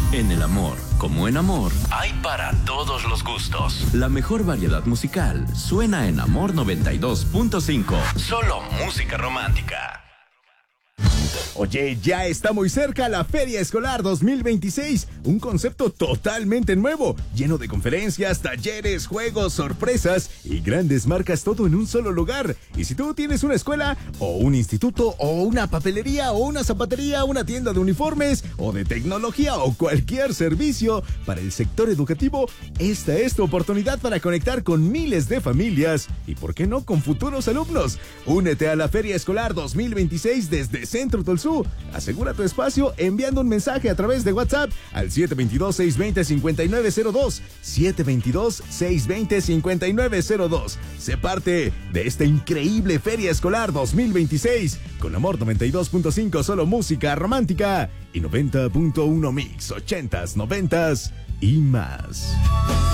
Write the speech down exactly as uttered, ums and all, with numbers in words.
En el amor, como en amor, hay para todos los gustos. La mejor variedad musical suena en Amor noventa y dos punto cinco. Solo música romántica. Oye, ya está muy cerca la Feria Escolar dos mil veintiséis, un concepto totalmente nuevo, lleno de conferencias, talleres, juegos, sorpresas y grandes marcas, todo en un solo lugar. Y si tú tienes una escuela, o un instituto, o una papelería, o una zapatería, una tienda de uniformes, o de tecnología, o cualquier servicio para el sector educativo, esta es tu oportunidad para conectar con miles de familias y, ¿por qué no, con futuros alumnos? Únete a la Feria Escolar dos mil veintiséis desde Centro Tolsú. Asegura tu espacio enviando un mensaje a través de WhatsApp al siete dos dos, seis dos cero, cinco nueve cero dos, siete dos dos, seis dos cero, cinco nueve cero dos. Sé parte de esta increíble Feria Escolar dos mil veintiséis con Amor noventa y dos punto cinco, solo música romántica, y noventa punto uno Mix, ochentas, noventas y más.